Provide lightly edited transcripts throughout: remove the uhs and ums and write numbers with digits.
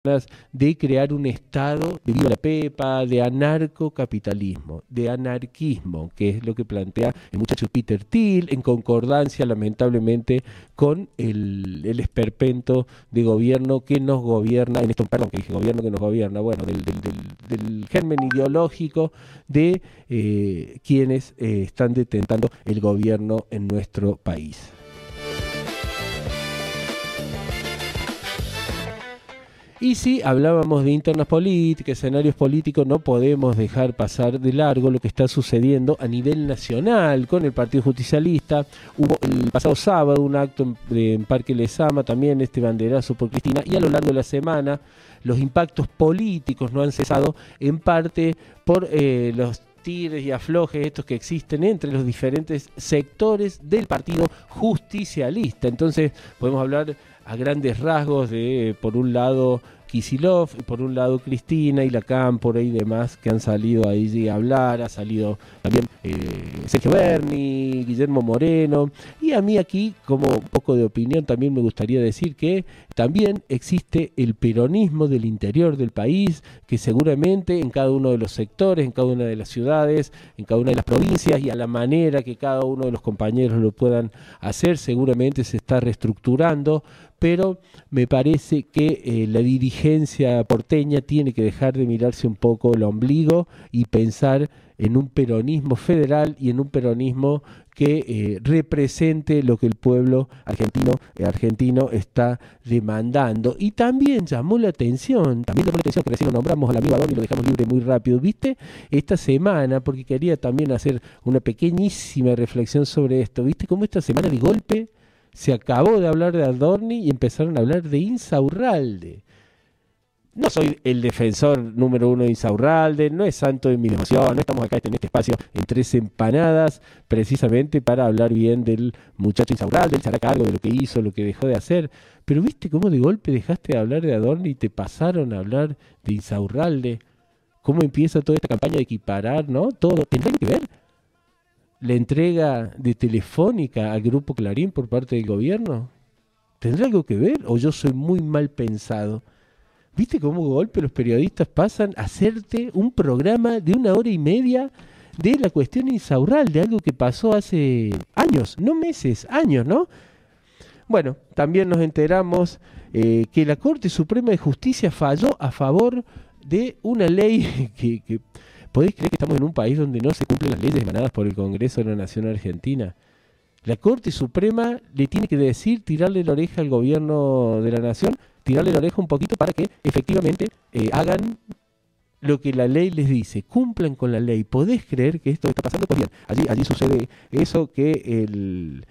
de crear un Estado de viva la pepa, de anarcocapitalismo, de anarquismo, que es lo que plantea el muchacho Peter Thiel, en concordancia lamentablemente con el esperpento de gobierno que nos gobierna, en esto, perdón, que dije gobierno que nos gobierna, bueno, del germen ideológico de quienes están detentando el gobierno en nuestro país. Y si hablábamos de internas políticas, escenarios políticos, no podemos dejar pasar de largo lo que está sucediendo a nivel nacional con el Partido Justicialista. Hubo el pasado sábado un acto en Parque Lezama, también este banderazo por Cristina, y a lo largo de la semana los impactos políticos no han cesado, en parte por los tires y aflojes estos que existen entre los diferentes sectores del Partido Justicialista. Entonces podemos hablar a grandes rasgos de, por un lado, Kicillof, por un lado Cristina y la Cámpora y demás que han salido ahí a hablar. Ha salido también Sergio Berni, Guillermo Moreno, y a mí aquí, como un poco de opinión, también me gustaría decir que también existe el peronismo del interior del país, que seguramente en cada uno de los sectores, en cada una de las ciudades, en cada una de las provincias y a la manera que cada uno de los compañeros lo puedan hacer, seguramente se está reestructurando, pero me parece que la dirigencia porteña tiene que dejar de mirarse un poco el ombligo y pensar en un peronismo federal y en un peronismo que represente lo que el pueblo argentino está demandando. Y también llamó la atención, que recién lo nombramos al amigo Adón y lo dejamos libre muy rápido, ¿viste? Esta semana, porque quería también hacer una pequeñísima reflexión sobre esto, ¿viste? Cómo esta semana de golpe se acabó de hablar de Adorni y empezaron a hablar de Insaurralde. No soy el defensor número uno de Insaurralde, no es santo de mi devoción, no estamos acá en este espacio en Tres Empanadas precisamente para hablar bien del muchacho Insaurralde, él se hará cargo de lo que hizo, lo que dejó de hacer, pero viste cómo de golpe dejaste de hablar de Adorni y te pasaron a hablar de Insaurralde, cómo empieza toda esta campaña de equiparar, ¿no? Todo, ¿tendrá que ver la entrega de Telefónica al Grupo Clarín por parte del gobierno? ¿Tendrá algo que ver o yo soy muy mal pensado? ¿Viste cómo de golpe los periodistas pasan a hacerte un programa de 1 hora y media de la cuestión Insaurralde, de algo que pasó hace años, no meses, años, ¿no? Bueno, también nos enteramos que la Corte Suprema de Justicia falló a favor de una ley que ¿podéis creer que estamos en un país donde no se cumplen las leyes emanadas por el Congreso de la Nación Argentina? La Corte Suprema le tiene que decir, tirarle la oreja al gobierno de la Nación, tirarle la oreja un poquito para que efectivamente hagan lo que la ley les dice, cumplan con la ley. ¿Podés creer que esto está pasando? Pues bien, allí sucede eso que el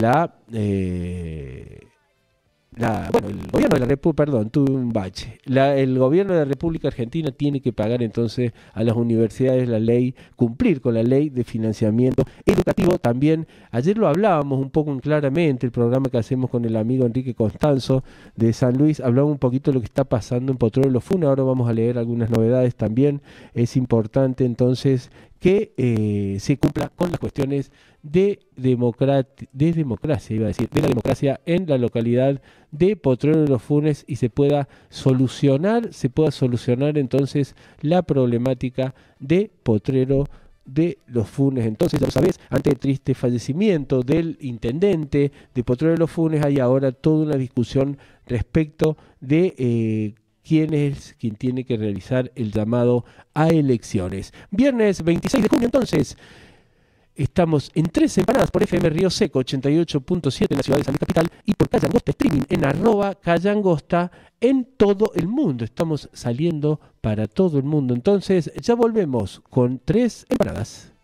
gobierno de la República, tuve un bache. El gobierno de la República Argentina tiene que pagar entonces a las universidades la ley, cumplir con la ley de financiamiento educativo. También, ayer lo hablábamos un poco claramente, el programa que hacemos con el amigo Enrique Constanzo de San Luis, hablamos un poquito de lo que está pasando en Potrero de los Funes. Ahora vamos a leer algunas novedades también. Es importante entonces que se cumpla con las cuestiones de democracia, de la democracia en la localidad de Potrero de los Funes y se pueda solucionar entonces la problemática de Potrero de los Funes. Entonces, ya lo sabés, ante el triste fallecimiento del intendente de Potrero de los Funes, hay ahora toda una discusión respecto de quien tiene que realizar el llamado a elecciones. Viernes 26 de junio, entonces, estamos en Tres Empanadas por FM Río Seco 88.7 en la ciudad de San Luis Capital y por Calle Angosta Streaming en @Calle Angosta en todo el mundo. Estamos saliendo para todo el mundo. Entonces, ya volvemos con Tres Empanadas.